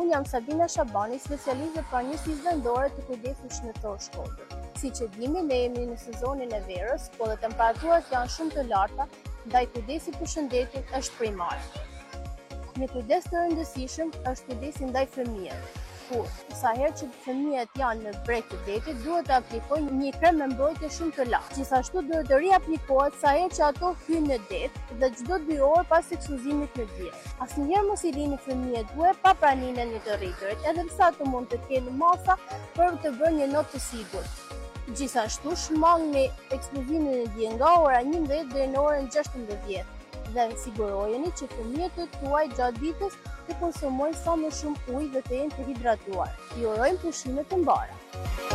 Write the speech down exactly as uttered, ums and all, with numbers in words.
Unë jam Sabina Shabani, specialiste pranësisë vendore të kujdesit shëndetësor Shkodër. Siç e dini, ne jemi në sezonin e verës, ku dhe temperaturat janë shumë të larta, ndaj kujdesi për shëndetin është primar. Një kujdes të rëndësishëm është kujdesi ndaj fëmijëve, ku sa herë që fëmijët janë në breg të detit, duhet të aplikojnë një krem me mbrojtje shumë të lartë. Gjithashtu duhet të riaplikohet sa herë që ato hyjnë në det dhe çdo dy orë pas eksplozimit në diell. Asnjëherë mos i lini fëmijët huaj pa praninë e një të rriturit, edhe pse ato mund të kenë masa për të bërë një notë të sigurt. Gjithashtu shmangni eksplozimin e diell nga ora njëmbëdhjetë deri në orën gjashtëmbëdhjetë dhe sigurojeni që fëmijët tuaj gjatë ditës të konsumojnë sa më shumë ujë dhe të jenë të hidratuar. Ju urojmë pushime të mbara.